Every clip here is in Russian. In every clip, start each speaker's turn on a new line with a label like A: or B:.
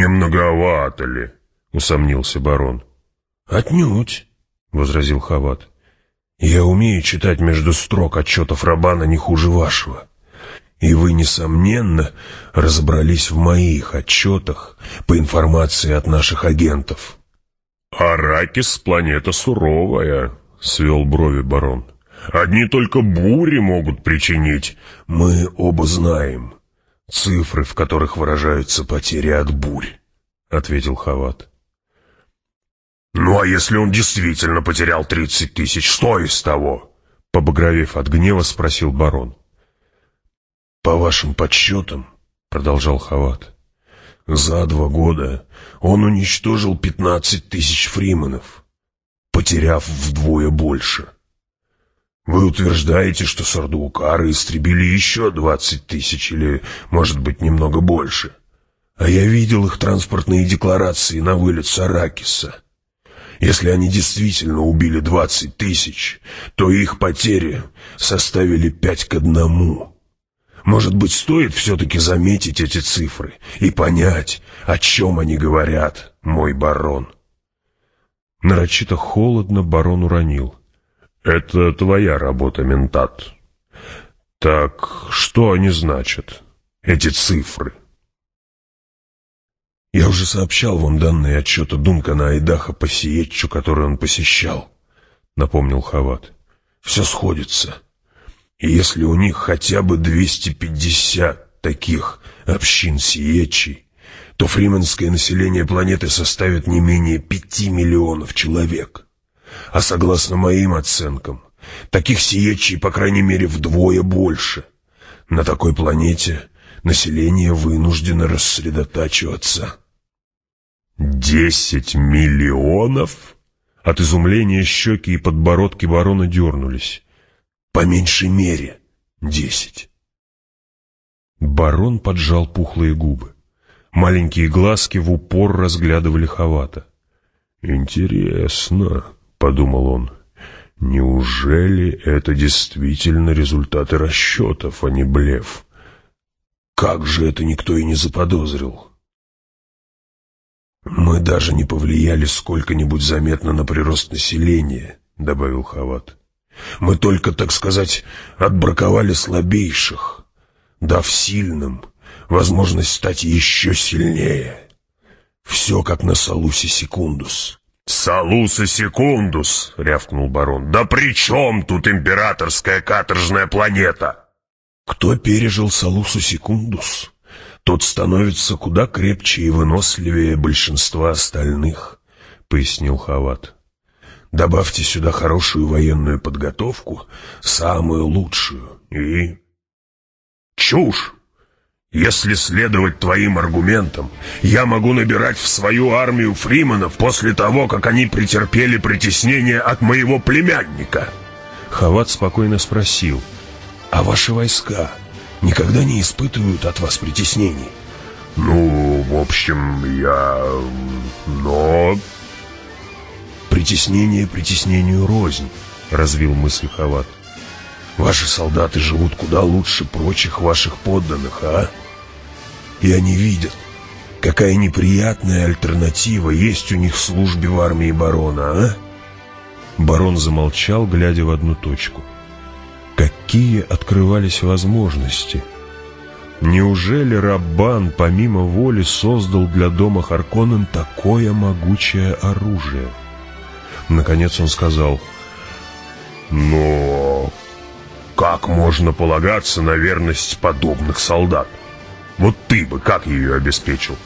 A: Не многовато ли? Усомнился барон.
B: Отнюдь, возразил Хават. Я умею читать между строк отчетов Раббана не хуже вашего. И вы, несомненно, разобрались в моих отчетах по информации от наших агентов.
A: «Аракис — планета суровая», — свел брови барон. «Одни только бури могут причинить».
B: Мы оба знаем цифры, в которых выражаются потери от бурь, — ответил Хават.
A: «Ну, а если он действительно потерял 30 тысяч, что из того?»
B: Побагровев от гнева, спросил барон. «По вашим подсчетам, — продолжал Хават, — за 2 года он уничтожил 15 тысяч фриманов, потеряв вдвое больше. Вы утверждаете, что сардуукары истребили еще 20 тысяч или, может быть, немного больше. А я видел их транспортные декларации на вылет с Аракиса. Если они действительно убили 20 тысяч, то их потери составили 5-1. Может быть, стоит все-таки заметить эти цифры и понять, о чем они говорят, мой барон?»
C: Нарочито холодно барон уронил.
A: «Это твоя работа, ментат. Так что они значат, эти цифры?»
B: «Я уже сообщал вам данные отчета Дункана Айдаха по Сиетчу, который он посещал», — напомнил Хават. «Все сходится. И если у них хотя бы 250 таких общин Сиетчей, то фрименское население планеты составит не менее 5 миллионов человек. А согласно моим оценкам, таких Сиетчей, по крайней мере, вдвое больше. На такой планете население вынуждено рассредотачиваться».
A: 10 миллионов?
C: От изумления щеки и подбородки барона дернулись.
B: «По меньшей мере 10.
C: Барон поджал пухлые губы. Маленькие глазки в упор разглядывали Хавата.
A: «Интересно», — подумал он, — «неужели это действительно результаты расчетов, а не блеф?
B: Как же это никто и не заподозрил? Мы даже не повлияли сколько-нибудь заметно на прирост населения», — добавил Хават. «Мы только, так сказать, отбраковали слабейших, дав сильным возможность стать еще сильнее. Все как на Салусе Секундус».
A: «Салуса Секундус!» — рявкнул барон. «Да при чем тут императорская каторжная планета?»
B: «Кто пережил Салусу Секундус, тот становится куда крепче и выносливее большинства остальных», — пояснил Хават. «Добавьте сюда хорошую военную подготовку, самую лучшую, и...»
A: «Чушь! Если следовать твоим аргументам, я могу набирать в свою армию фриманов после того, как они претерпели притеснение от моего племянника».
C: Хават спокойно спросил.
B: «А ваши войска никогда не испытывают от вас притеснений?»
A: «Ну, в общем, но...»
B: «Притеснение притеснению рознь», — развил мысль Хават. «Ваши солдаты живут куда лучше прочих ваших подданных, а? И они видят, какая неприятная альтернатива есть у них в службе в армии барона, а?»
C: Барон замолчал, глядя в одну точку. Какие открывались возможности? Неужели Раббан помимо воли создал для дома Харконнен такое могучее оружие? Наконец он сказал:
A: «Но как можно полагаться на верность подобных солдат? Вот ты бы как ее обеспечил?»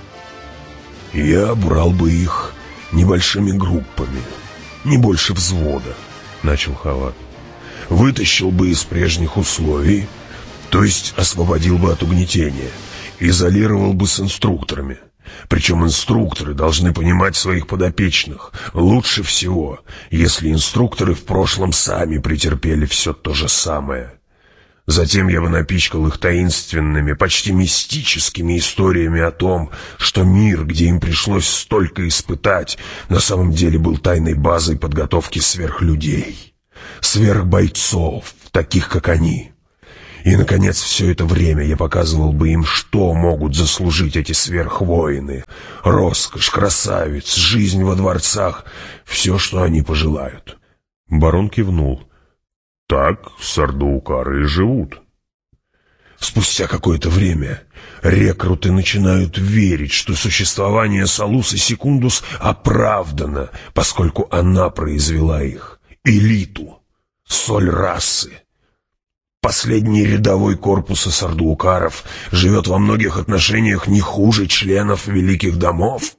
B: «Я брал бы их небольшими группами, не больше взвода», — начал Хават. «Вытащил бы из прежних условий, то есть освободил бы от угнетения, изолировал бы с инструкторами. Причем инструкторы должны понимать своих подопечных лучше всего, если инструкторы в прошлом сами претерпели все то же самое. Затем я бы напичкал их таинственными, почти мистическими историями о том, что мир, где им пришлось столько испытать, на самом деле был тайной базой подготовки сверхлюдей, сверхбойцов, таких как они.
A: И, наконец, все это время я показывал бы им, что могут заслужить эти сверхвоины. Роскошь, красавиц, жизнь во дворцах — все, что они пожелают.
C: Барон кивнул.
B: Так сардаукары и живут.
A: Спустя какое-то время рекруты начинают верить, что существование Салусы Секундус оправдано, поскольку она произвела их, элиту, соль расы. Последний рядовой корпус сардаукаров живет во многих отношениях не хуже членов великих домов.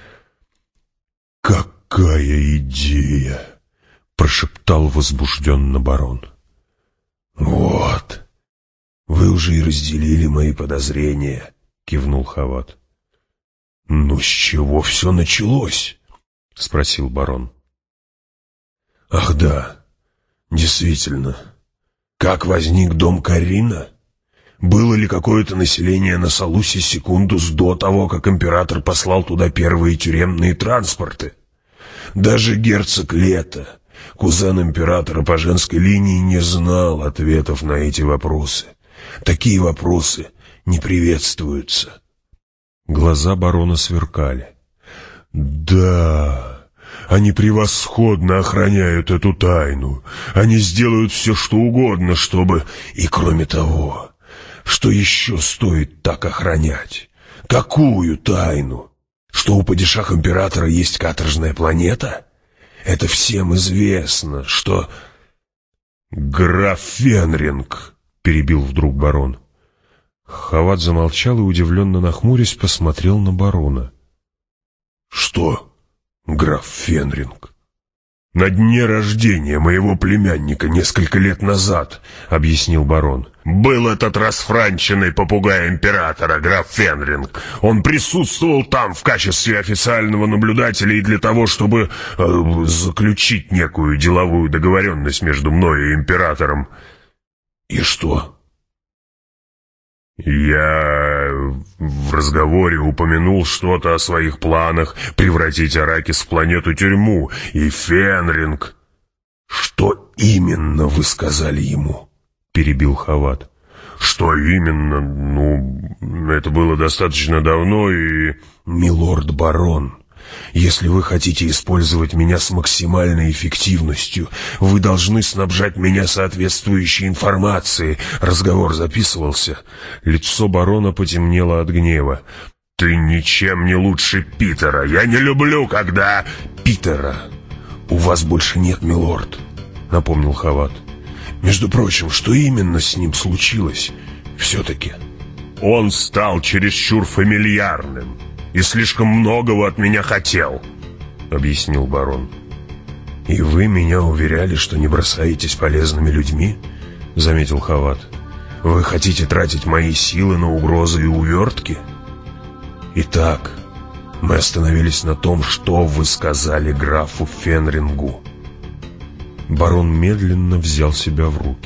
B: «Какая идея!» — прошептал возбужденно барон.
A: «Вот, вы уже и разделили мои подозрения», — кивнул Хават.
B: «Но с чего все началось?»
C: — спросил барон.
A: «Ах да, действительно. Как возник дом Карина? Было ли какое-то население на Салусе Секундус до того, как император послал туда первые тюремные транспорты? Даже герцог Лето, кузен императора по женской линии, не знал ответов на эти вопросы. Такие вопросы не приветствуются».
C: Глаза барона сверкали.
B: «Да, они превосходно охраняют эту тайну. Они сделают все, что угодно, чтобы...
A: И кроме того, что еще стоит так охранять? Какую тайну? Что у падишаха императора есть каторжная планета? Это всем известно, что...»
B: «Граф Фенринг», — перебил вдруг барон.
C: Хават замолчал и, удивленно нахмурясь, посмотрел на барона.
A: «Что, граф Фенринг?»
B: «На дне рождения моего племянника несколько лет назад», — объяснил барон, — «был этот расфранченный попугай императора, граф Фенринг. Он присутствовал там в качестве официального наблюдателя и для того, чтобы заключить некую деловую договоренность между мной и императором».
A: «И что?»
B: «Я в разговоре упомянул что-то о своих планах превратить Аракис в планету-тюрьму, и Фенринг...»
A: «Что именно вы сказали ему?» — перебил Хават.
B: «Что именно? Ну, это было достаточно давно и...»
A: «Милорд-барон, если вы хотите использовать меня с максимальной эффективностью, вы должны снабжать меня соответствующей информацией». Разговор записывался.
C: Лицо барона потемнело от гнева.
B: «Ты ничем не лучше Питера. Я не люблю, когда...»
A: «Питера у вас больше нет, милорд», — напомнил Хават. «Между прочим, что именно с ним случилось все-таки?»
B: «Он стал чересчур фамильярным и слишком многого от меня хотел», — объяснил барон.
A: «И вы меня уверяли, что не бросаетесь полезными людьми?» — заметил Хават. «Вы хотите тратить мои силы на угрозы и увертки?» «Итак, мы остановились на том, что вы сказали графу Фенрингу».
C: Барон медленно взял себя в руки.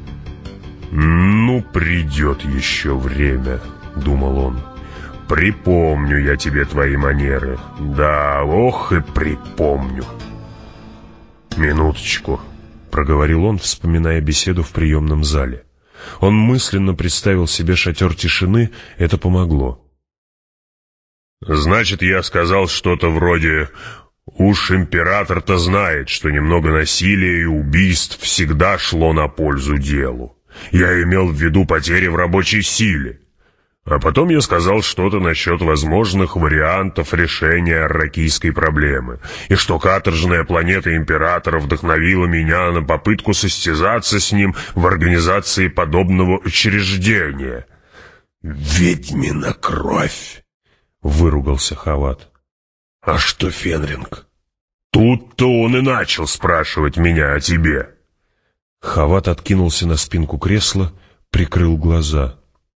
B: «Ну, придет еще время», — думал он. «Припомню я тебе твои манеры. Да, ох и припомню».
C: «Минуточку», — проговорил он, вспоминая беседу в приемном зале. Он мысленно представил себе шатер тишины, это помогло.
B: «Значит, я сказал что-то вроде: уж император-то знает, что немного насилия и убийств всегда шло на пользу делу. Я имел в виду потери в рабочей силе. А потом я сказал что-то насчет возможных вариантов решения арракийской проблемы, и что каторжная планета императора вдохновила меня на попытку состязаться с ним в организации подобного учреждения».
A: «Ведьмина кровь!» — выругался Хават. «А что Фенринг?»
B: «Тут-то он и начал спрашивать меня о тебе».
C: Хават откинулся на спинку кресла, прикрыл глаза.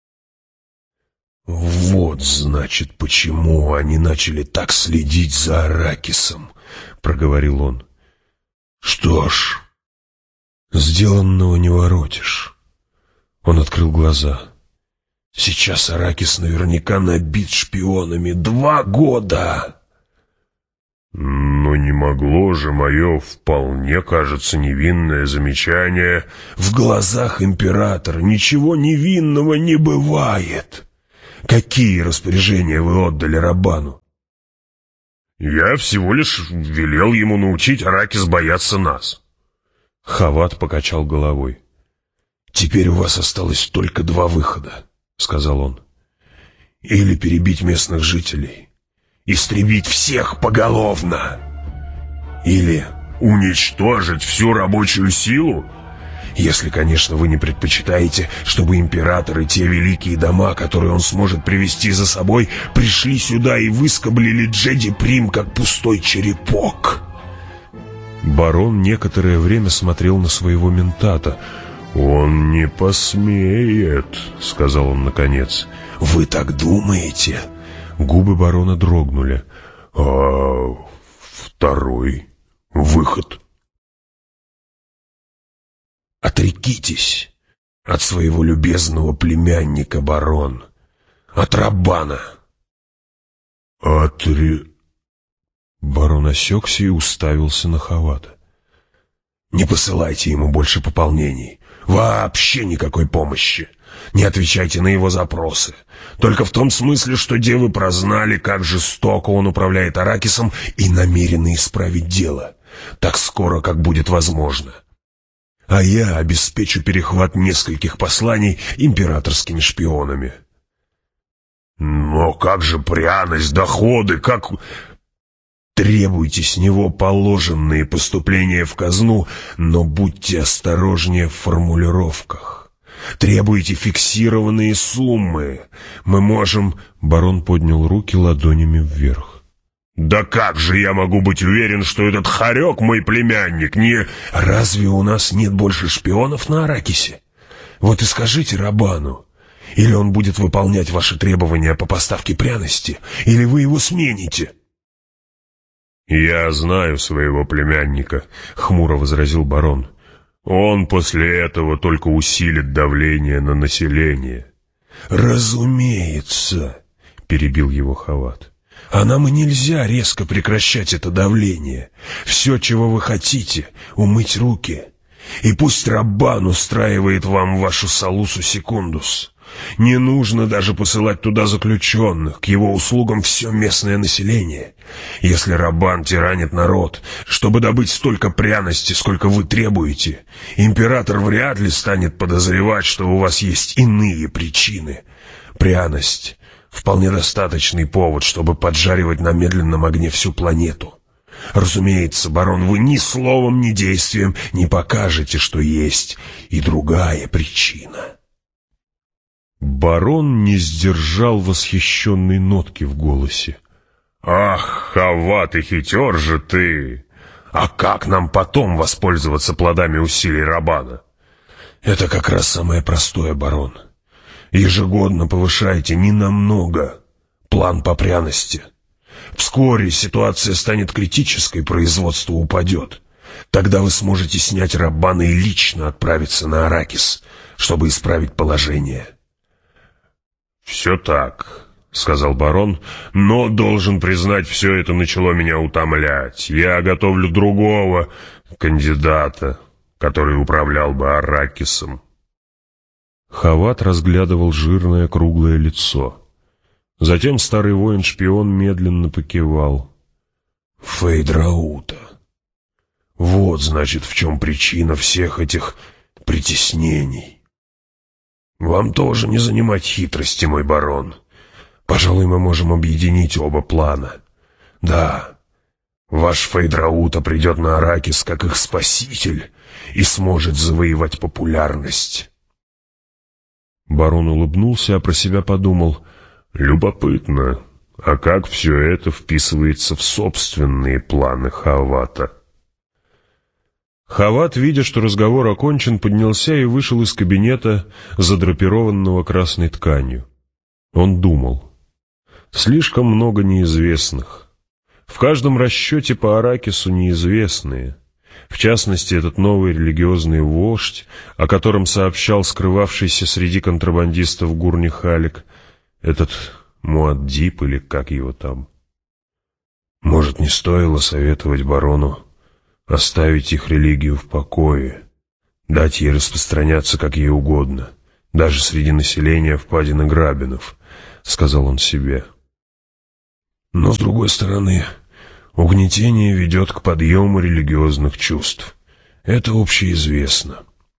A: «Вот, значит, почему они начали так следить за Аракисом», — проговорил он. «Что ж, сделанного не воротишь». Он открыл глаза. «Сейчас Аракис наверняка набит шпионами. 2 года!» Но не могло же мое вполне, кажется, невинное замечание...
B: В глазах императора ничего невинного не бывает. Какие распоряжения вы отдали Раббану?
A: Я всего лишь велел ему научить Аракис бояться нас.
C: Хават покачал головой.
B: «Теперь у вас осталось только два выхода», — сказал он. «Или перебить местных жителей, истребить всех поголовно, или
A: уничтожить всю рабочую силу,
B: если, конечно, вы не предпочитаете, чтобы император и те великие дома, которые он сможет привести за собой, пришли сюда и выскоблили Джеди Прим, как пустой черепок».
C: Барон некоторое время смотрел на своего ментата.
A: «Он не посмеет», — сказал он наконец.
B: «Вы так думаете?»
C: Губы барона дрогнули.
A: «А второй выход?»
B: «Отрекитесь от своего любезного племянника, барон, от Раббана».
C: Барон осекся и уставился на Хавата.
B: «Не посылайте ему больше пополнений. Вообще никакой помощи. Не отвечайте на его запросы. Только в том смысле, что девы прознали, как жестоко он управляет Аракисом, и намерены исправить дело так скоро, как будет возможно. А я обеспечу перехват нескольких посланий императорскими шпионами».
A: «Но как же пряность, доходы, как...»
B: «Требуйте с него положенные поступления в казну, но будьте осторожнее в формулировках. Требуйте фиксированные суммы. Мы можем...»
C: Барон поднял руки ладонями вверх.
A: «Да как же я могу быть уверен, что этот хорек, мой племянник, не...»
B: «Разве у нас нет больше шпионов на Аракисе? Вот и скажите Раббану. Или он будет выполнять ваши требования по поставке пряности, или вы его смените».
A: «Я знаю своего племянника», — хмуро возразил барон. «Он после этого только усилит давление на население».
B: «Разумеется», — перебил его Хават. «А нам и нельзя резко прекращать это давление. Все, чего вы хотите, умыть руки. И пусть Раббан устраивает вам вашу Салусу Секундус. Не нужно даже посылать туда заключенных, к его услугам все местное население. Если Раббан тиранит народ, чтобы добыть столько пряности, сколько вы требуете, император вряд ли станет подозревать, что у вас есть иные причины. Пряность — вполне достаточный повод, чтобы поджаривать на медленном огне всю планету. Разумеется, барон, вы ни словом, ни действием не покажете, что есть и другая причина».
C: Барон не сдержал восхищенной нотки в голосе.
A: «Ах, Хават, и хитер же ты! А как нам потом воспользоваться плодами усилий Раббана?»
B: «Это как раз самое простое, барон. Ежегодно повышайте ненамного план по пряности. Вскоре ситуация станет критической, производство упадет. Тогда вы сможете снять Раббана и лично отправиться на Аракис, чтобы исправить положение».
A: «Все так», — сказал барон, — «но, должен признать, все это начало меня утомлять. Я готовлю другого кандидата, который управлял бы Аракисом».
C: Хават разглядывал жирное круглое лицо. Затем старый воин-шпион медленно покивал.
B: «Фейдраута. Вот, значит, в чем причина всех этих притеснений. Вам тоже не занимать хитрости, мой барон. Пожалуй, мы можем объединить оба плана. Да, ваш Фейдраута придет на Аракис как их спаситель и сможет завоевать популярность».
C: Барон улыбнулся, а про себя подумал:
A: «Любопытно, а как все это вписывается в собственные планы Хавата?»
C: Хават, видя, что разговор окончен, поднялся и вышел из кабинета, задрапированного красной тканью. Он думал: слишком много неизвестных. В каждом расчете по Аракису неизвестные. В частности, этот новый религиозный вождь, о котором сообщал скрывавшийся среди контрабандистов Гурни-Халик, этот Муаддиб или как его там.
B: Может, не стоило советовать барону оставить их религию в покое, дать ей распространяться как ей угодно, даже среди населения впадины Грабинов, — сказал он себе. Но, с другой стороны, угнетение ведет к подъему религиозных чувств. Это общеизвестно.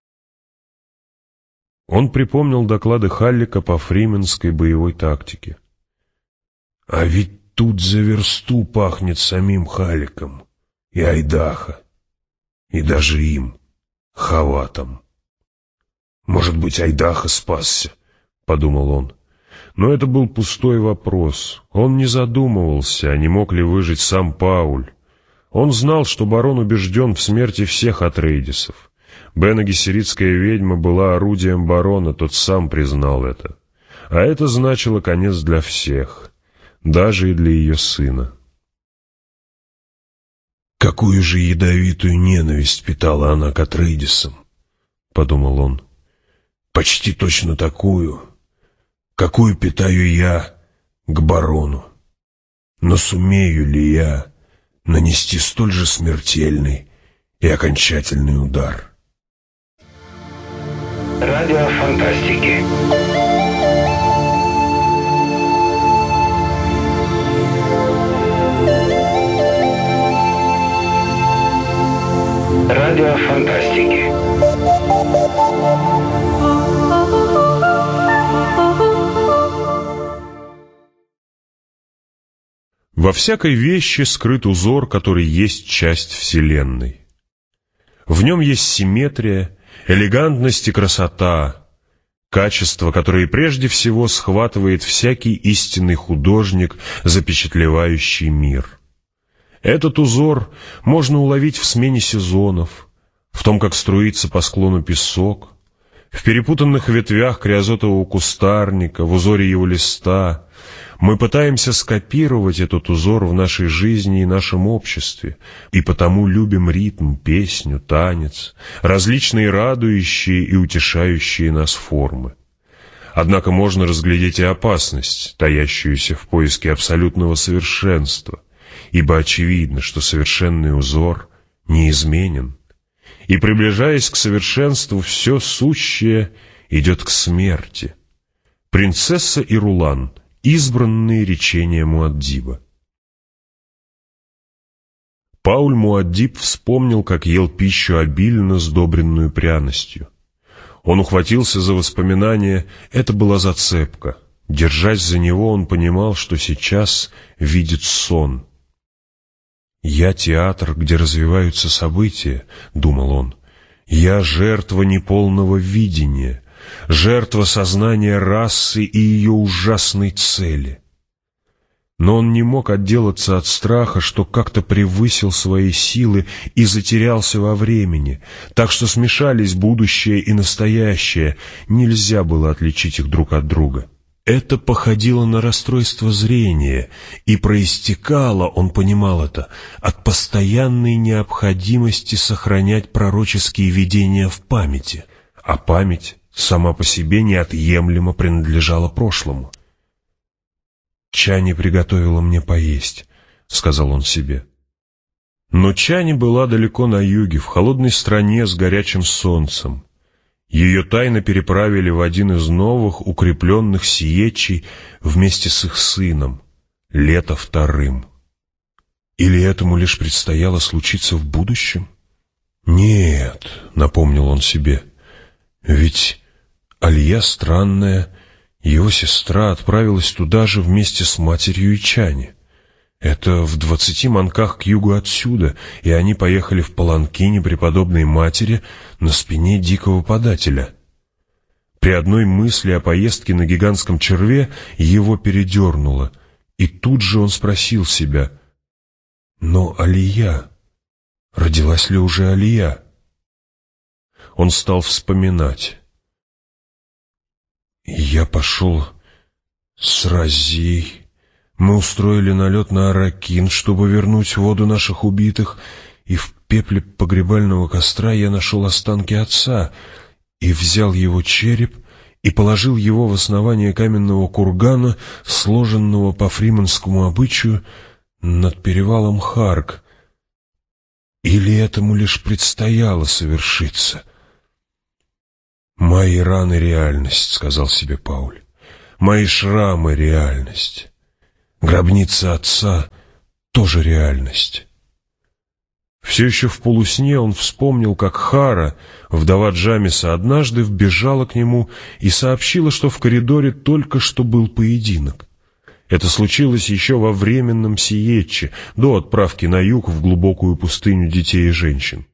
C: Он припомнил доклады Халлика по фрименской боевой тактике.
B: А ведь тут за версту пахнет самим Халликом и Айдаха, и даже им, Хаватом. «Может быть, Айдаха спасся», — подумал он. Но это был пустой вопрос. Он не задумывался, а не мог ли выжить сам Пауль. Он знал, что барон убежден в смерти всех Атрейдисов. Бена Гессеритская ведьма была орудием барона, тот сам признал это. А это значило конец для всех, даже и для ее сына. «Какую же ядовитую ненависть питала она к Атрейдисам», — подумал он. «Почти точно такую, какую питаю я к барону. Но сумею ли я нанести столь же смертельный и окончательный удар?»
D: Радио фантастики. Радио фантастики.
C: Во всякой вещи скрыт узор, который есть часть Вселенной. В нем есть симметрия, элегантность и красота, качества, которые прежде всего схватывает всякий истинный художник, запечатлевающий мир. Этот узор можно уловить в смене сезонов, в том, как струится по склону песок, в перепутанных ветвях криозотового кустарника, в узоре его листа. Мы пытаемся скопировать этот узор в нашей жизни и нашем обществе, и потому любим ритм, песню, танец, различные радующие и утешающие нас формы. Однако можно разглядеть и опасность, таящуюся в поиске абсолютного совершенства, ибо очевидно, что совершенный узор неизменен, и, приближаясь к совершенству, все сущее идет к смерти. Принцесса и Рулан — избранные речения Муаддиба. Пауль Муаддиб вспомнил, как ел пищу обильно сдобренную пряностью. Он ухватился за воспоминание, это была зацепка. Держась за него, он понимал, что сейчас видит сон. «Я театр, где развиваются события», — думал он. «Я жертва неполного видения, жертва сознания расы и ее ужасной цели». Но он не мог отделаться от страха, что как-то превысил свои силы и затерялся во времени, так что смешались будущее и настоящее, нельзя было отличить их друг от друга. Это походило на расстройство зрения, и проистекало, он понимал это, от постоянной необходимости сохранять пророческие видения в памяти, а память сама по себе неотъемлемо принадлежала прошлому. «Чани приготовила мне поесть», — сказал он себе. Но Чани была далеко на юге, в холодной стране с горячим солнцем. Ее тайно переправили в один из новых укрепленных сиечей вместе с их сыном, Лето вторым. Или этому лишь предстояло случиться в будущем? «Нет», — напомнил он себе, — «ведь Алия странная, его сестра отправилась туда же вместе с матерью и Чани. Это в 20 манках к югу отсюда, и они поехали в паланкине преподобной матери на спине дикого подателя». При одной мысли о поездке на гигантском черве его передернуло, и тут же он спросил себя: «Но Алия? Родилась ли уже Алия?» Он стал вспоминать. «Я пошел с Разией. Мы устроили налет на Аракин, чтобы вернуть воду наших убитых, и в пепле погребального костра я нашел останки отца, и взял его череп и положил его в основание каменного кургана, сложенного по фриманскому обычаю над перевалом Харк. Или этому лишь предстояло совершиться? «Мои раны — реальность», — сказал себе Пауль. «Мои шрамы — реальность. Гробница отца — тоже реальность». Все еще в полусне он вспомнил, как Хара, вдова Джамиса, однажды вбежала к нему и сообщила, что в коридоре только что был поединок. Это случилось еще во временном Сиетче, до отправки на юг в глубокую пустыню детей и женщин.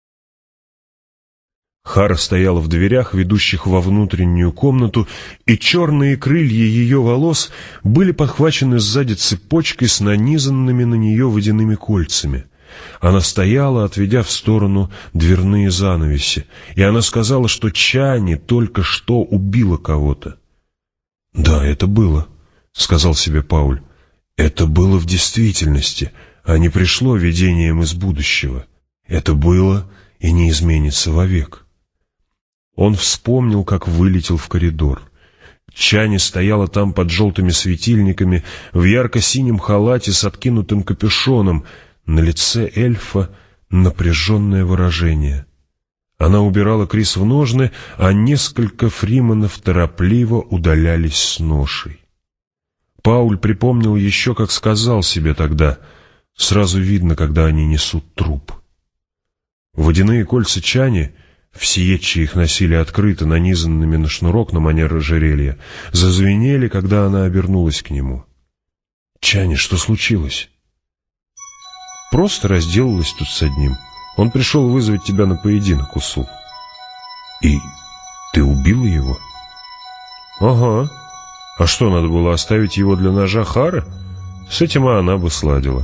C: Хара стояла в дверях, ведущих во внутреннюю комнату, и черные крылья ее волос были подхвачены сзади цепочкой с нанизанными на нее водяными кольцами. Она стояла, отведя в сторону дверные занавеси, и она сказала, что Чани только что убила кого-то. «Да, это было», — сказал себе Пауль. «Это было в действительности, а не пришло видением из будущего. Это было и не изменится вовек». Он вспомнил, как вылетел в коридор. Чани стояла там под желтыми светильниками, в ярко-синем халате с откинутым капюшоном. На лице эльфа напряженное выражение. Она убирала Крис в ножны, а несколько фриманов торопливо удалялись с ношей. Пауль припомнил еще, как сказал себе тогда: «Сразу видно, когда они несут труп». Водяные кольца Чани, в Сиетче их носили открыто, нанизанными на шнурок на манер ожерелья, зазвенели, когда она обернулась к нему. «Чани, что случилось?» «Просто разделалась тут с одним. Он пришел вызвать тебя на поединок, Усул». «И ты убила его?» «Ага. А что, надо было оставить его для ножа Хары? С этим она бы сладила».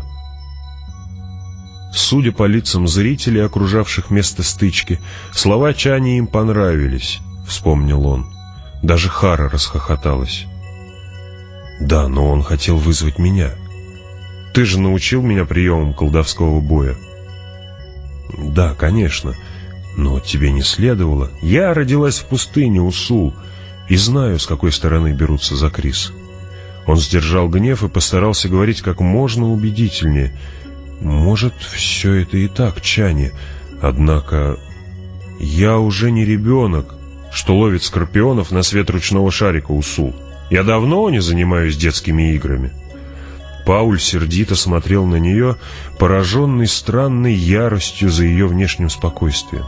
C: Судя по лицам зрителей, окружавших место стычки, слова Чани им понравились, вспомнил он. Даже Хара расхохоталась. «Да, но он хотел вызвать меня. Ты же научил меня приемам колдовского боя». «Да, конечно, но тебе не следовало. Я родилась в пустыне, Усул, и знаю, с какой стороны берутся за Крис». Он сдержал гнев и постарался говорить как можно убедительнее. «Может, все это и так, Чани, однако я уже не ребенок, что ловит скорпионов на свет ручного шарика, Усул. Я давно не занимаюсь детскими играми». Пауль сердито смотрел на нее, пораженный странной яростью за ее внешним спокойствием.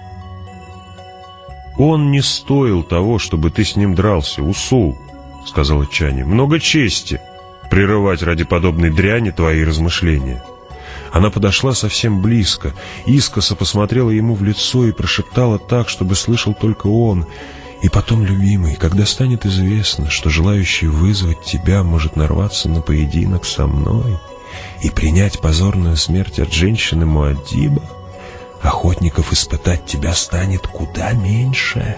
C: «Он не стоил того, чтобы ты с ним дрался, Усул», — сказала Чани. «Много чести прерывать ради подобной дряни твои размышления». Она подошла совсем близко, искоса посмотрела ему в лицо и прошептала так, чтобы слышал только он: «И потом, любимый, когда станет известно, что желающий вызвать тебя может нарваться на поединок со мной и принять позорную смерть от женщины Муаддиба, охотников испытать тебя станет куда меньше».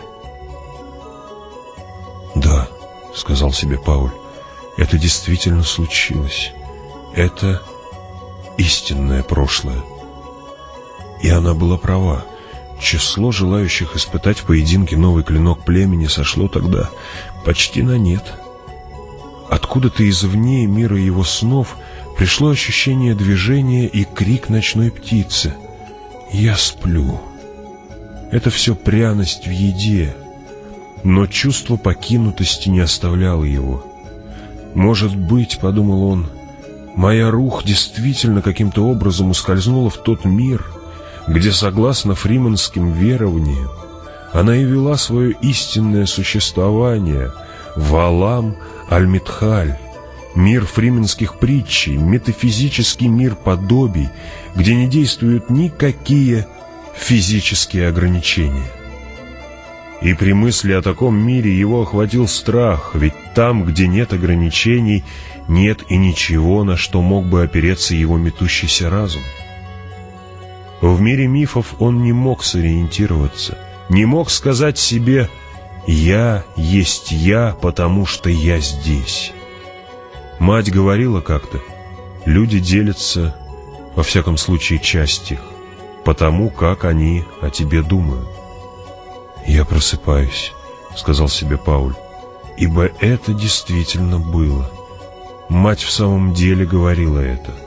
C: «Да», — сказал себе Пауль, — «это действительно случилось. Это истинное прошлое». И она была права. Число желающих испытать в поединке новый клинок племени сошло тогда почти на нет. Откуда-то извне мира его снов пришло ощущение движения и крик ночной птицы: «Я сплю». Это все пряность в еде, но чувство покинутости не оставляло его. «Может быть, — подумал он, — моя рух действительно каким-то образом ускользнула в тот мир, где, согласно фриманским верованиям, она и вела свое истинное существование в Алам Аль-Митхаль, мир фрименских притчей, метафизический мир подобий, где не действуют никакие физические ограничения». И при мысли о таком мире его охватил страх, ведь там, где нет ограничений, нет и ничего, на что мог бы опереться его метущийся разум. В мире мифов он не мог сориентироваться, не мог сказать себе: «Я есть я, потому что я здесь». Мать говорила как-то: люди делятся, во всяком случае часть их, потому как они о тебе думают. «Я просыпаюсь», — сказал себе Пауль, — ибо это действительно было. Мать в самом деле говорила это.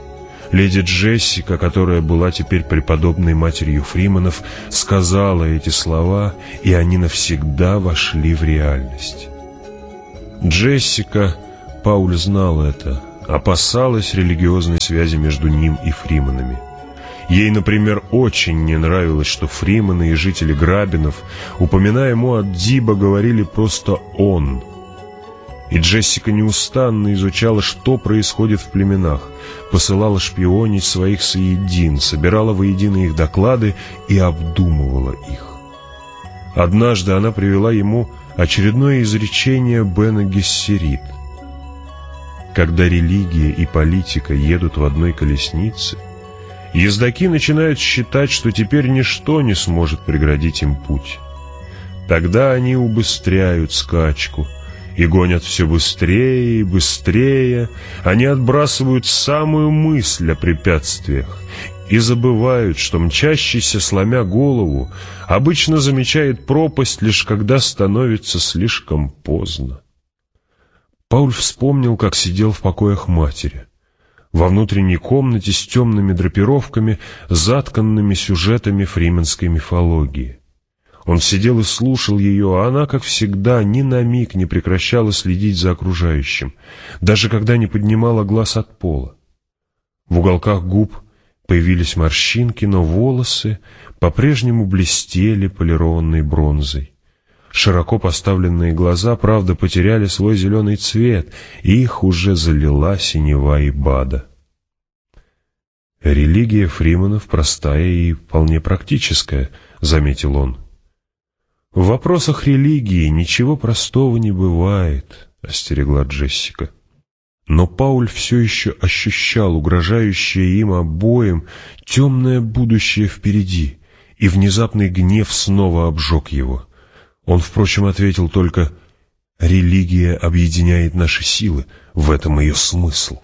C: Леди Джессика, которая была теперь преподобной матерью Фриманов, сказала эти слова, и они навсегда вошли в реальность. Джессика, Пауль знал это, опасалась религиозной связи между ним и Фриманами. Ей, например, очень не нравилось, что Фриманы и жители Грабинов, упоминая Муаддиба, говорили просто «он». И Джессика неустанно изучала, что происходит в племенах, посылала шпионить своих соедин, собирала воедино их доклады и обдумывала их. Однажды она привела ему очередное изречение Бена Гессерит. Когда религия и политика едут в одной колеснице, ездаки начинают считать, что теперь ничто не сможет преградить им путь. Тогда они убыстряют скачку и гонят все быстрее и быстрее. Они отбрасывают самую мысль о препятствиях и забывают, что мчащийся, сломя голову, обычно замечает пропасть, лишь когда становится слишком поздно. Пауль вспомнил, как сидел в покоях матери, во внутренней комнате с темными драпировками, затканными сюжетами фриманской мифологии. Он сидел и слушал ее, а она, как всегда, ни на миг не прекращала следить за окружающим, даже когда не поднимала глаз от пола. В уголках губ появились морщинки, но волосы по-прежнему блестели полированной бронзой. Широко поставленные глаза, правда, потеряли свой зеленый цвет, и их уже залила синева и бада. «Религия Фриманов простая и вполне практическая», — заметил он. «В вопросах религии ничего простого не бывает», — остерегла Джессика. Но Пауль все еще ощущал угрожающее им обоим темное будущее впереди, и внезапный гнев снова обжег его. Он, впрочем, ответил только: «Религия объединяет наши силы, в этом ее смысл».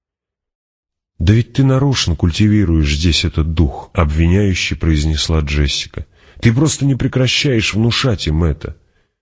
C: «Да ведь ты нарочно культивируешь здесь этот дух», — обвиняюще произнесла Джессика. «Ты просто не прекращаешь внушать им это».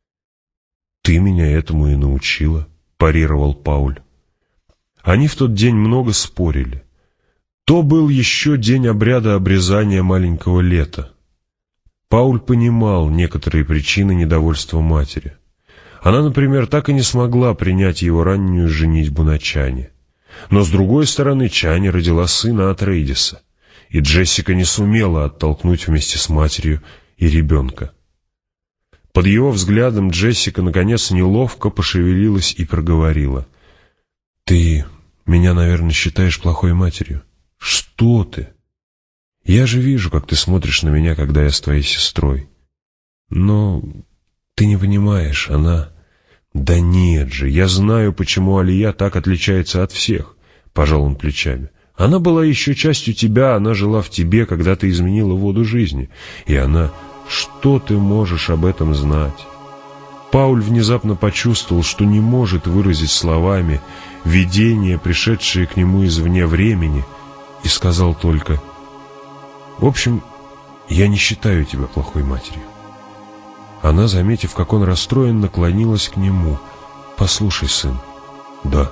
C: «Ты меня этому и научила», — парировал Пауль. Они в тот день много спорили. То был еще день обряда обрезания маленького Лета. Пауль понимал некоторые причины недовольства матери. Она, например, так и не смогла принять его раннюю женитьбу на Чане. Но, с другой стороны, Чане родила сына от Рейдиса, и Джессика не сумела оттолкнуть вместе с матерью и ребенка. Под его взглядом Джессика, наконец, неловко пошевелилась и проговорила: «Ты меня, наверное, считаешь плохой матерью?» «Что ты? Я же вижу, как ты смотришь на меня, когда я с твоей сестрой. Но ты не понимаешь, она...» «Да нет же, я знаю, почему Алия так отличается от всех», — пожал он плечами. «Она была еще частью тебя, она жила в тебе, когда ты изменила воду жизни. И она... Что ты можешь об этом знать?» Пауль внезапно почувствовал, что не может выразить словами видение, пришедшее к нему извне времени, и сказал только: «В общем, я не считаю тебя плохой матерью». Она, заметив, как он расстроен, наклонилась к нему. «Послушай, сын». «Да».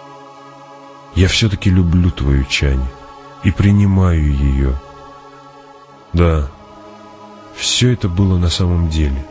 C: «Я все-таки люблю твою Чани и принимаю ее». «Да, все это было на самом деле».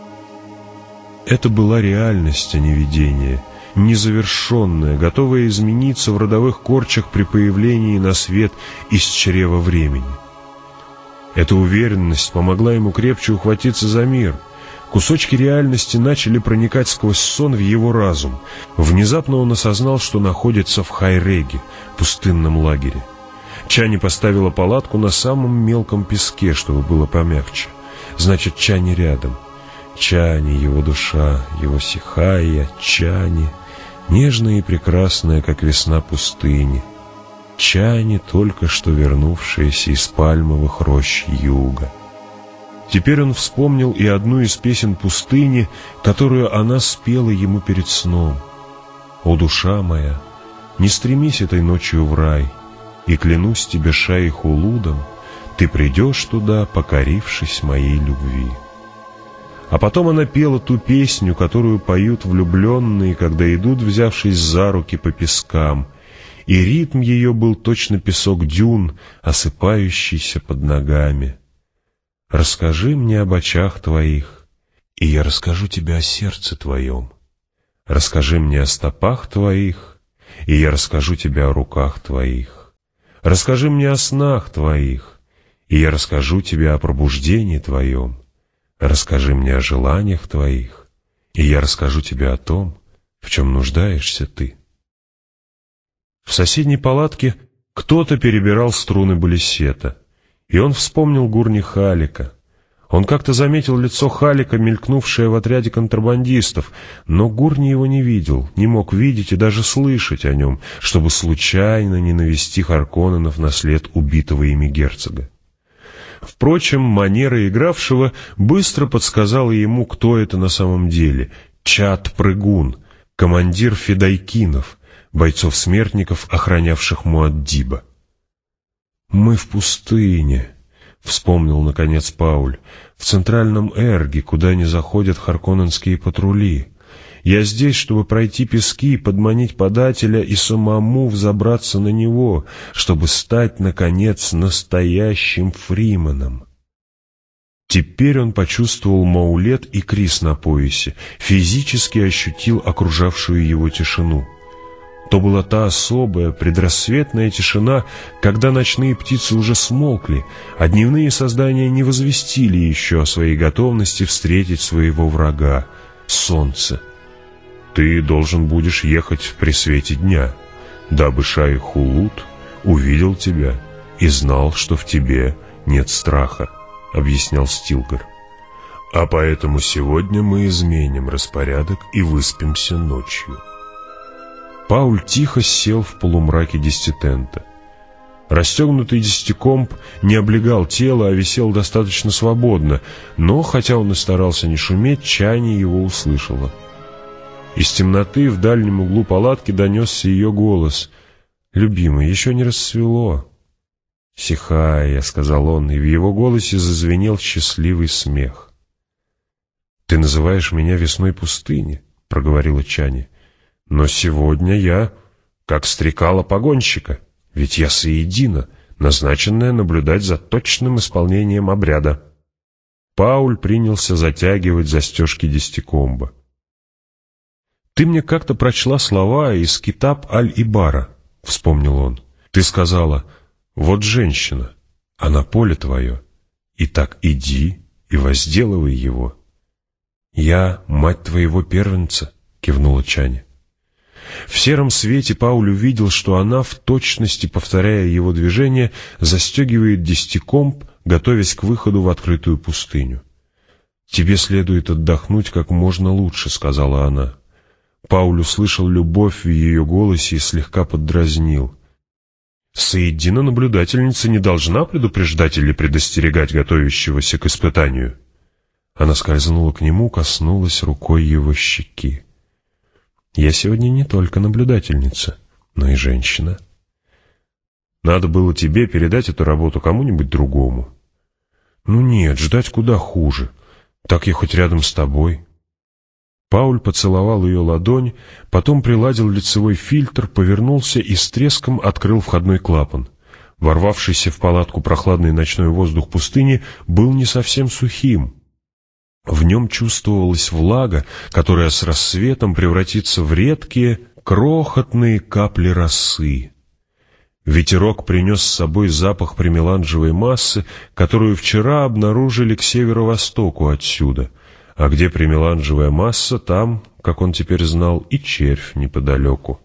C: Это была реальность, а не видение, незавершенная, готовая измениться в родовых корчах при появлении на свет из чрева времени. Эта уверенность помогла ему крепче ухватиться за мир. Кусочки реальности начали проникать сквозь сон в его разум. Внезапно он осознал, что находится в Хайреге, пустынном лагере. Чани поставила палатку на самом мелком песке, чтобы было помягче. Значит, Чани рядом. Чани, его душа, его сихая, Чани, нежная и прекрасная, как весна пустыни. Чани, только что вернувшаяся из пальмовых рощ юга. Теперь он вспомнил и одну из песен пустыни, которую она спела ему перед сном. «О, душа моя, не стремись этой ночью в рай, и клянусь тебе шайх-улудом, ты придешь туда, покорившись моей любви». А потом она пела ту песню, которую поют влюбленные, когда идут, взявшись за руки по пескам, и ритм ее был точно песок дюн, осыпающийся под ногами. Расскажи мне об очах твоих, и я расскажу тебе о сердце твоем. Расскажи мне о стопах твоих, и я расскажу тебе о руках твоих. Расскажи мне о снах твоих, и я расскажу тебе о пробуждении твоем. Расскажи мне о желаниях твоих, и я расскажу тебе о том, в чем нуждаешься ты. В соседней палатке кто-то перебирал струны балисета, и он вспомнил Гурни Халика. Он как-то заметил лицо Халика, мелькнувшее в отряде контрабандистов, но Гурни его не видел, не мог видеть и даже слышать о нем, чтобы случайно не навести Харконненов на след убитого ими герцога. Впрочем, манера игравшего быстро подсказала ему, кто это на самом деле — Чад Прыгун, командир федайкинов, бойцов-смертников, охранявших Муаддиба. «Мы в пустыне», — вспомнил, наконец, Пауль, — «в центральном Эрге, куда не заходят харконненские патрули. Я здесь, чтобы пройти пески, подманить подателя и самому взобраться на него, чтобы стать, наконец, настоящим фриманом». Теперь он почувствовал Маулет и Крис на поясе, физически ощутил окружавшую его тишину. То была та особая предрассветная тишина, когда ночные птицы уже смолкли, а дневные создания не возвестили еще о своей готовности встретить своего врага — солнце. «Ты должен будешь ехать при свете дня, дабы Шай-Хулут увидел тебя и знал, что в тебе нет страха», — объяснял Стилгар. «А поэтому сегодня мы изменим распорядок и выспимся ночью». Пауль тихо сел в полумраке десятитента. Расстегнутый десятикомб не облегал тело, а висел достаточно свободно, но, хотя он и старался не шуметь, Чани его услышала. Из темноты в дальнем углу палатки донесся ее голос. «Любимый, еще не рассвело». «Сихая», — сказал он, и в его голосе зазвенел счастливый смех. «Ты называешь меня весной пустыни», — проговорила Чани. «Но сегодня я как стрекала погонщика, ведь я Саидина, назначенная наблюдать за точным исполнением обряда». Пауль принялся затягивать застежки десятикомба. «Ты мне как-то прочла слова из Китаб Аль-Ибара», — вспомнил он. «Ты сказала: вот женщина, она поле твое, и так иди и возделывай его». «Я мать твоего первенца», — кивнула Чани. В сером свете Пауль увидел, что она, в точности повторяя его движение, застегивает десятикомб, готовясь к выходу в открытую пустыню. «Тебе следует отдохнуть как можно лучше», — сказала она. Пауль услышал любовь в ее голосе и слегка поддразнил. «Саидина-наблюдательница не должна предупреждать или предостерегать готовящегося к испытанию». Она скользнула к нему, коснулась рукой его щеки. «Я сегодня не только наблюдательница, но и женщина. Надо было тебе передать эту работу кому-нибудь другому». «Ну нет, ждать куда хуже. Так я хоть рядом с тобой». Пауль поцеловал ее ладонь, потом приладил лицевой фильтр, повернулся и с треском открыл входной клапан. Ворвавшийся в палатку прохладный ночной воздух пустыни был не совсем сухим. В нем чувствовалась влага, которая с рассветом превратится в редкие, крохотные капли росы. Ветерок принес с собой запах премеланжевой массы, которую вчера обнаружили к северо-востоку отсюда. А где премеланжевая масса, там, как он теперь знал, и червь неподалеку.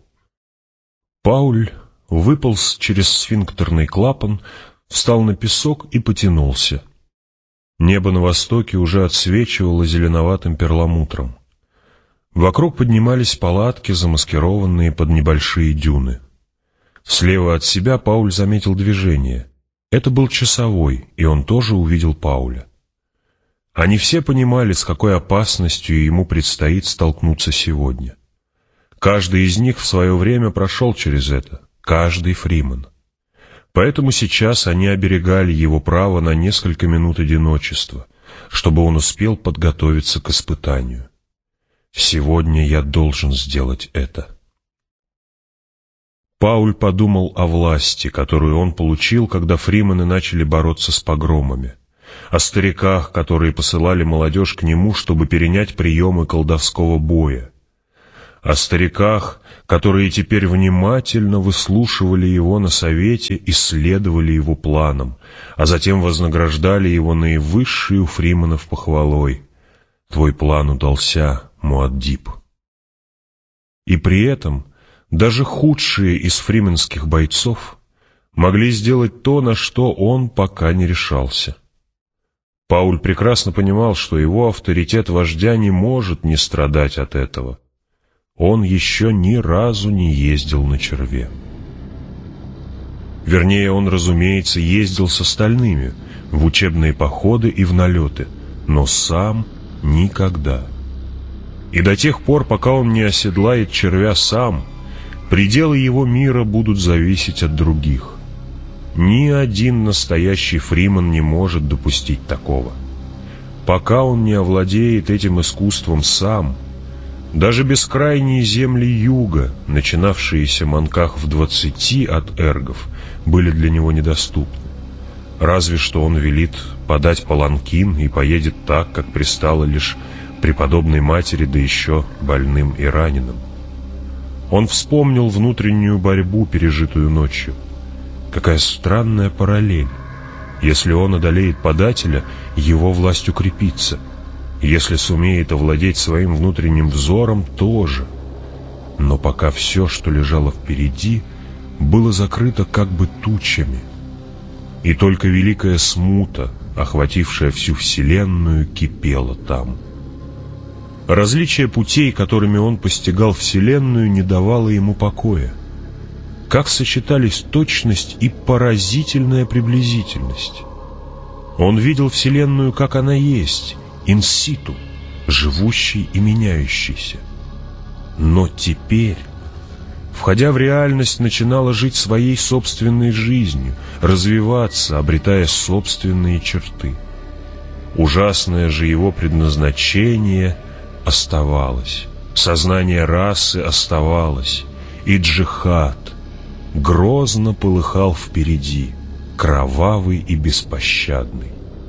C: Пауль выполз через сфинктерный клапан, встал на песок и потянулся. Небо на востоке уже отсвечивало зеленоватым перламутром. Вокруг поднимались палатки, замаскированные под небольшие дюны. Слева от себя Пауль заметил движение. Это был часовой, и он тоже увидел Пауля. Они все понимали, с какой опасностью ему предстоит столкнуться сегодня. Каждый из них в свое время прошел через это, каждый фриман. Поэтому сейчас они оберегали его право на несколько минут одиночества, чтобы он успел подготовиться к испытанию. «Сегодня я должен сделать это». Пауль подумал о власти, которую он получил, когда фримены начали бороться с погромами, о стариках, которые посылали молодежь к нему, чтобы перенять приемы колдовского боя, о стариках, которые теперь внимательно выслушивали его на совете и следовали его планам, а затем вознаграждали его наивысшей у фрименов похвалой: «Твой план удался, Муаддиб». И при этом даже худшие из фрименских бойцов могли сделать то, на что он пока не решался. Пауль прекрасно понимал, что его авторитет вождя не может не страдать от этого. Он еще ни разу не ездил на черве. Вернее, он, разумеется, ездил с остальными в учебные походы и в налеты, но сам никогда. И до тех пор, пока он не оседлает червя сам, пределы его мира будут зависеть от других. Ни один настоящий фриман не может допустить такого. Пока он не овладеет этим искусством сам, даже бескрайние земли юга, начинавшиеся манках в 20 от эргов, были для него недоступны. Разве что он велит подать паланкин и поедет так, как пристало лишь преподобной матери, да еще больным и раненым. Он вспомнил внутреннюю борьбу, пережитую ночью. Какая странная параллель. Если он одолеет подателя, его власть укрепится. Если сумеет овладеть своим внутренним взором, тоже. Но пока все, что лежало впереди, было закрыто как бы тучами. И только великая смута, охватившая всю вселенную, кипела там. Различие путей, которыми он постигал вселенную, не давало ему покоя. Как сочетались точность и поразительная приблизительность. Он видел вселенную, как она есть, инситу, живущей и меняющейся. Но теперь, входя в реальность, начинала жить своей собственной жизнью, развиваться, обретая собственные черты. Ужасное же его предназначение оставалось, сознание расы оставалось, и джихад грозно полыхал впереди, кровавый и беспощадный.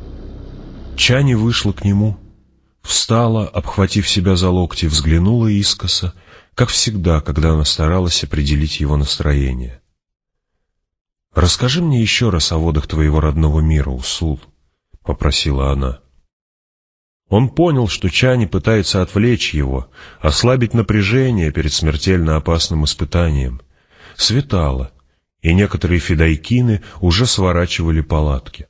C: Чани вышла к нему, встала, обхватив себя за локти, взглянула искоса, как всегда, когда она старалась определить его настроение. «Расскажи мне еще раз о водах твоего родного мира, Усул», — попросила она. Он понял, что Чани пытается отвлечь его, ослабить напряжение перед смертельно опасным испытанием. Светало, и некоторые фидайкины уже сворачивали палатки.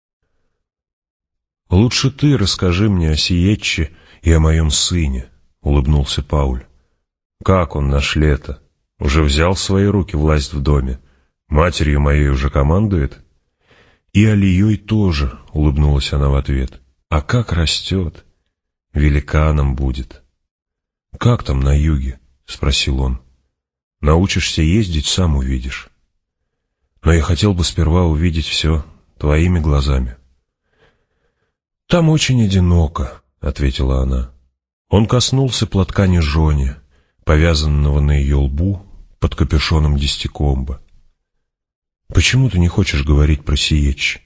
C: «Лучше ты расскажи мне о Сиетче и о моем сыне», — улыбнулся Пауль. «Как он наш Лето? Уже взял в свои руки власть в доме? Матерью моей уже командует?» «И Алией тоже», — улыбнулась она в ответ. «А как растет? Великаном будет». «Как там на юге?» — спросил он. «Научишься ездить, сам увидишь. Но я хотел бы сперва увидеть все твоими глазами». «Там очень одиноко», — ответила она. Он коснулся платка Нежони, повязанного на ее лбу под капюшоном десятикомба. «Почему ты не хочешь говорить про Сиетч?»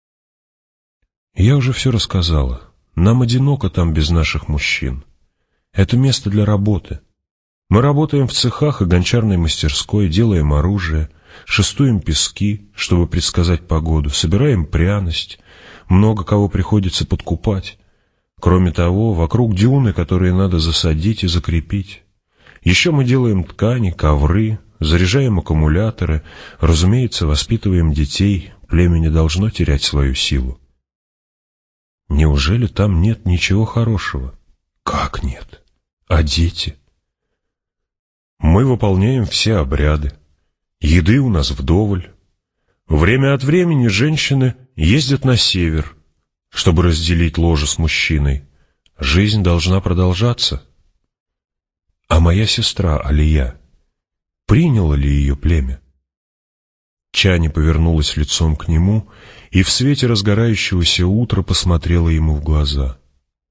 C: «Я уже все рассказала. Нам одиноко там без наших мужчин. Это место для работы. Мы работаем в цехах и гончарной мастерской, делаем оружие, шестуем пески, чтобы предсказать погоду, собираем пряность, много кого приходится подкупать. Кроме того, вокруг дюны, которые надо засадить и закрепить. Еще мы делаем ткани, ковры, заряжаем аккумуляторы, разумеется, воспитываем детей, племя не должно терять свою силу». «Неужели там нет ничего хорошего?» «Как нет? А дети?» «Мы выполняем все обряды. Еды у нас вдоволь. Время от времени женщины ездят на север, чтобы разделить ложе с мужчиной. Жизнь должна продолжаться». «А моя сестра Алия, приняла ли ее племя?» Чани повернулась лицом к нему и в свете разгорающегося утра посмотрела ему в глаза.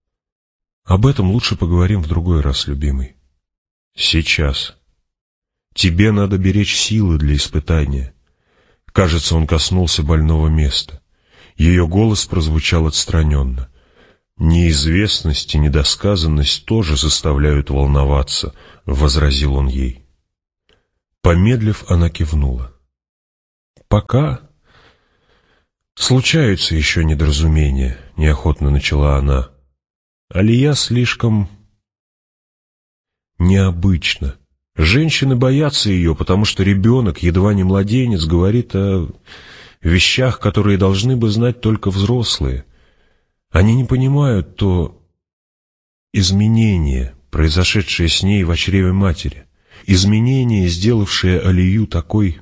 C: «Об этом лучше поговорим в другой раз, любимый. Сейчас. Тебе надо беречь силы для испытания». Кажется, он коснулся больного места. Ее голос прозвучал отстраненно. «Неизвестность и недосказанность тоже заставляют волноваться», — возразил он ей. Помедлив, она кивнула. «Пока случаются еще недоразумения», — неохотно начала она. «Алия слишком необычна. Женщины боятся ее, потому что ребенок, едва не младенец, говорит о вещах, которые должны бы знать только взрослые. Они не понимают то изменение, произошедшее с ней в чреве матери, изменение, сделавшее Алию такой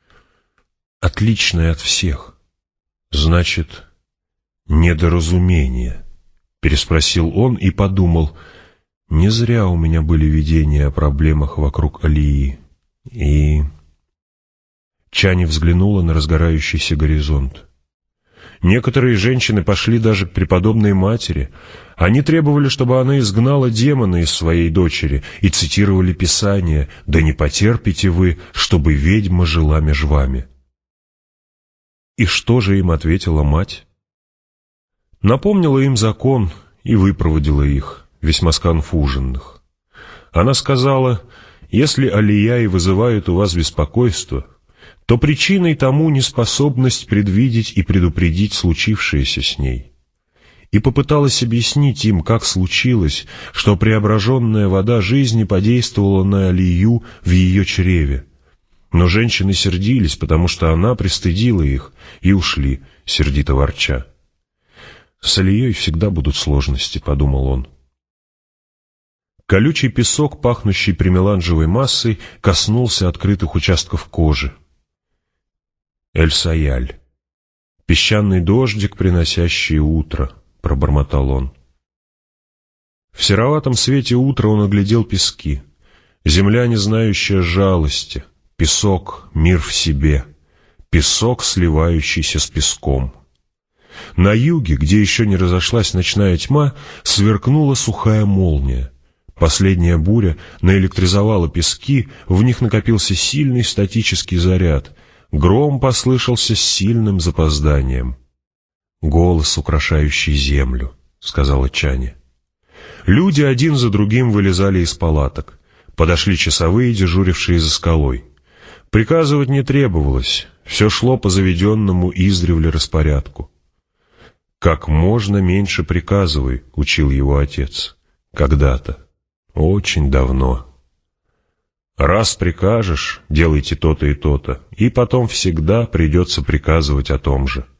C: отличной от всех». «Значит, недоразумение», — переспросил он и подумал: не зря у меня были видения о проблемах вокруг Алии. И Чани взглянула на разгорающийся горизонт. Некоторые женщины пошли даже к преподобной матери. Они требовали, чтобы она изгнала демона из своей дочери, и цитировали Писание: «Да не потерпите вы, чтобы ведьма жила меж вами». И что же им ответила мать? Напомнила им закон и выпроводила их, весьма сконфуженных. Она сказала: «Если Алия и вызывает у вас беспокойство, то причиной тому неспособность предвидеть и предупредить случившееся с ней». И попыталась объяснить им, как случилось, что преображенная вода жизни подействовала на Алию в ее чреве. Но женщины сердились, потому что она пристыдила их, и ушли, сердито ворча. «С Алией всегда будут сложности», — подумал он. Колючий песок, пахнущий премеланжевой массой, коснулся открытых участков кожи. «Эль-Саяль. Песчаный дождик, приносящий утро», — пробормотал он. В сероватом свете утра он оглядел пески. Земля, не знающая жалости. Песок — мир в себе. Песок, сливающийся с песком. На юге, где еще не разошлась ночная тьма, сверкнула сухая молния. Последняя буря наэлектризовала пески, в них накопился сильный статический заряд. Гром послышался с сильным запозданием. «Голос, украшающий землю», — сказала Чани. Люди один за другим вылезали из палаток. Подошли часовые, дежурившие за скалой. Приказывать не требовалось, все шло по заведенному издревле распорядку. «Как можно меньше приказывай», — учил его отец. Когда-то, очень давно. «Раз прикажешь, делайте то-то и то-то, и потом всегда придется приказывать о том же».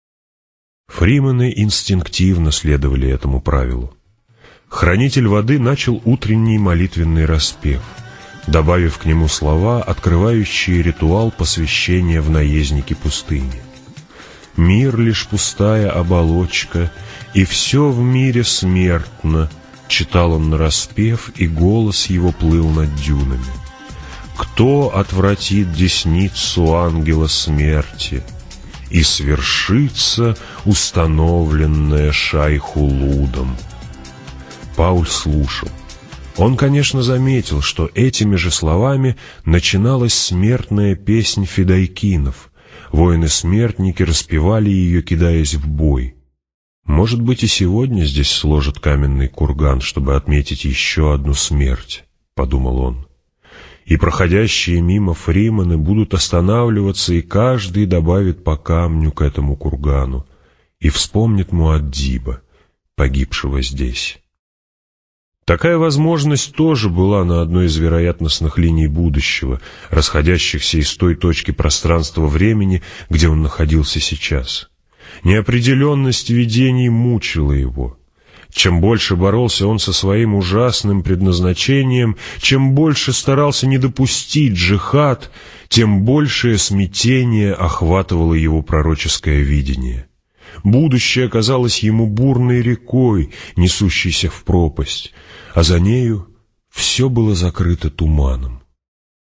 C: Фримены инстинктивно следовали этому правилу. Хранитель воды начал утренний молитвенный распев, добавив к нему слова, открывающие ритуал посвящения в наездники пустыни. «Мир лишь пустая оболочка, и все в мире смертно», — читал он нараспев, и голос его плыл над дюнами. «Кто отвратит десницу ангела смерти? И свершится установленное Шайхулудом». Пауль слушал. Он, конечно, заметил, что этими же словами начиналась смертная песнь фидайкинов. Воины-смертники распевали ее, кидаясь в бой. «Может быть, и сегодня здесь сложат каменный курган, чтобы отметить еще одну смерть», — подумал он. «И проходящие мимо фримены будут останавливаться, и каждый добавит по камню к этому кургану и вспомнит Муаддиба, погибшего здесь». Такая возможность тоже была на одной из вероятностных линий будущего, расходящихся из той точки пространства-времени, где он находился сейчас. Неопределенность видений мучила его. Чем больше боролся он со своим ужасным предназначением, чем больше старался не допустить джихад, тем большее смятение охватывало его пророческое видение. Будущее казалось ему бурной рекой, несущейся в пропасть, а за нею все было закрыто туманом.